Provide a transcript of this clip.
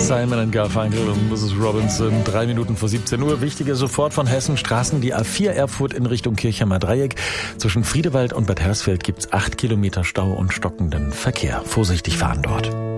Simon & Garfunkel und Mrs. Robinson, 3 Minuten vor 17 Uhr. Wichtige sofort von Hessen. Straßen, die A4 Erfurt in Richtung Kirchheimer Dreieck. Zwischen Friedewald und Bad Hersfeld gibt's 8 Kilometer Stau und stockenden Verkehr. Vorsichtig fahren dort.